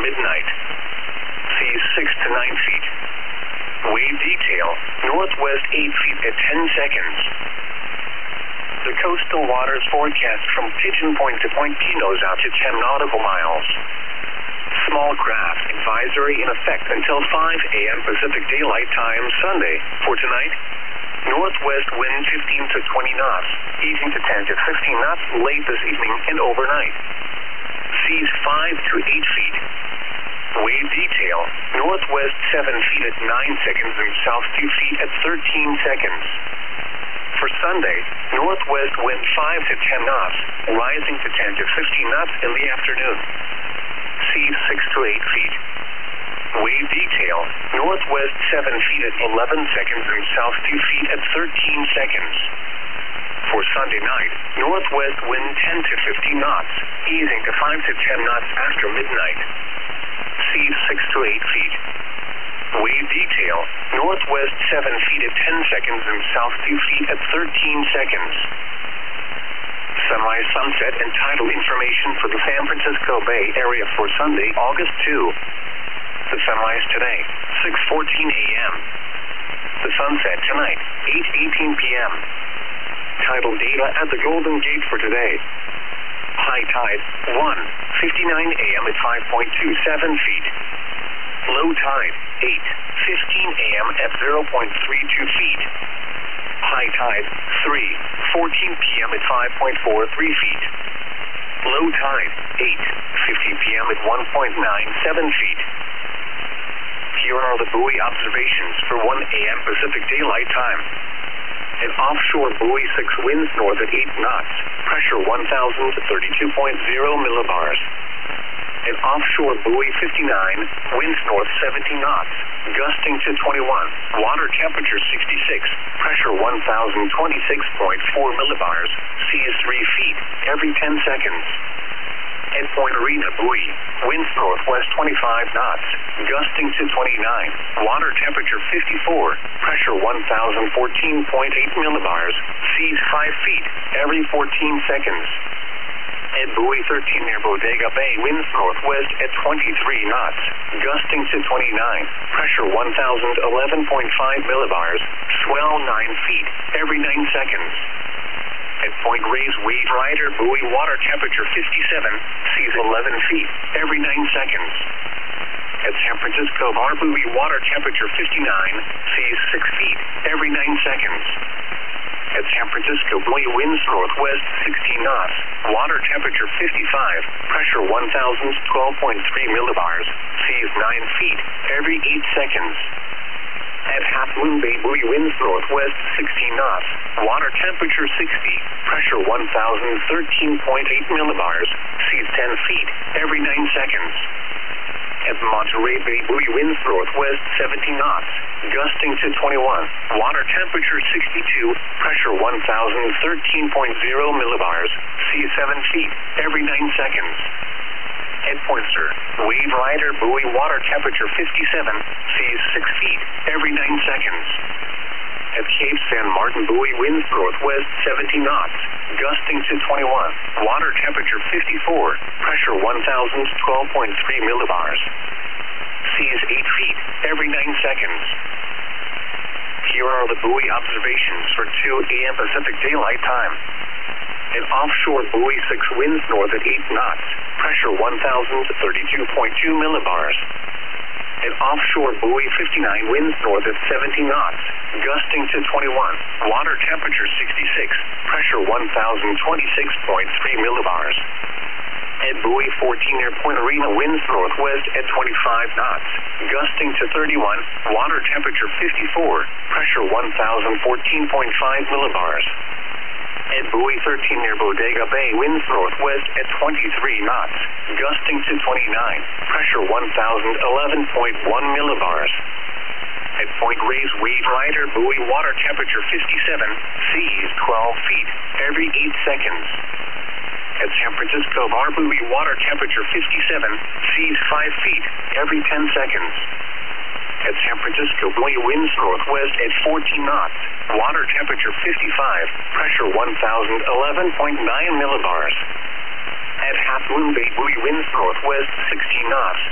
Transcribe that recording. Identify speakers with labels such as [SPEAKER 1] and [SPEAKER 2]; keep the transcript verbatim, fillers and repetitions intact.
[SPEAKER 1] midnight. Seas six to nine feet. Wave detail, northwest eight feet at ten seconds. The coastal waters forecast from Pigeon Point to Point Pinos out to ten nautical miles. Small craft advisory in effect until five a m Pacific Daylight Time Sunday. For tonight, northwest wind fifteen to twenty knots, easing to ten to fifteen knots late this evening and overnight. Seas five to eight feet. Wave detail, northwest seven feet at nine seconds and south two feet at thirteen seconds. For Sunday, northwest wind five to ten knots, rising to ten to fifteen knots in the afternoon. Seas six to eight feet. Wave detail, northwest seven feet at eleven seconds and south two feet at thirteen seconds. For Sunday night, northwest wind ten to fifteen knots, easing to five to ten knots after midnight. Seas six to eight feet. Wave detail, northwest seven feet at ten seconds and south two feet at thirteen seconds. Sunrise, sunset, and tidal information for the San Francisco Bay Area for Sunday, August second. The sunrise today, six fourteen a m The sunset tonight, eight eighteen p m Tidal data at the Golden Gate for today. High tide, one fifty-nine a m at five point two seven feet. Low tide, eight fifteen a m at zero point three two feet. High tide, three fourteen p m at five point four three feet. Low tide, eight fifty p m at one point nine seven feet. Here are the buoy observations for one a m Pacific Daylight Time. An offshore buoy six winds north at eight knots, pressure one thousand thirty-two point zero millibars. An offshore buoy fifty-nine, winds north seventeen knots, gusting to twenty-one, water temperature sixty-six, pressure one thousand twenty-six point four millibars, seas three feet, every ten seconds. At Point Arena buoy, winds northwest twenty-five knots, gusting to twenty-nine, water temperature fifty-four, pressure one thousand fourteen point eight millibars, seas five feet, every fourteen seconds. At buoy thirteen near Bodega Bay, winds northwest at twenty-three knots, gusting to twenty-nine, pressure one thousand eleven point five millibars, swell nine feet, every nine seconds. At Point Reyes Wave Rider buoy, water temperature fifty-seven, seas eleven feet, every nine seconds. At San Francisco Bar buoy, water temperature fifty-nine, seas six feet, every nine seconds. At San Francisco buoy, winds northwest sixteen knots, water temperature fifty-five, pressure one thousand twelve point three millibars, seas nine feet, every eight seconds. At Half Moon Bay buoy, winds northwest sixteen knots, water temperature sixty, pressure one thousand thirteen point eight millibars, seas ten feet, every nine seconds. At Monterey Bay buoy, winds northwest seventeen knots, gusting to twenty-one, water temperature sixty-two, pressure one thousand thirteen point zero millibars, seas seven feet, every nine seconds. At Pointer, Wave Rider buoy, water temperature fifty-seven, seas six feet, every nine seconds. At Cape San Martin buoy, winds northwest seventeen knots, gusting to twenty-one, water temperature fifty-four, pressure one thousand twelve point three millibars. Seas eight feet, every nine seconds. Here are the buoy observations for two a m Pacific Daylight Time. An offshore buoy six winds north at eight knots, pressure one thousand thirty-two point two millibars. An offshore buoy fifty-nine winds north at seventeen knots, gusting to twenty-one, water temperature sixty-six, pressure one thousand twenty-six point three millibars. At buoy fourteen near Point Arena, winds northwest at twenty-five knots, gusting to thirty-one, water temperature fifty-four, pressure one thousand fourteen point five millibars. At buoy thirteen near Bodega Bay, winds northwest at twenty-three knots, gusting to twenty-nine, pressure one thousand eleven point one millibars. At Point Reyes Wave Rider buoy, water temperature fifty-seven, seas twelve feet, every eight seconds. At San Francisco Bar buoy, water temperature fifty-seven, seas five feet, every ten seconds. At San Francisco buoy, winds northwest at fourteen knots, water temperature fifty-five, pressure one thousand eleven point nine millibars. At Half Moon Bay buoy, winds northwest sixteen knots,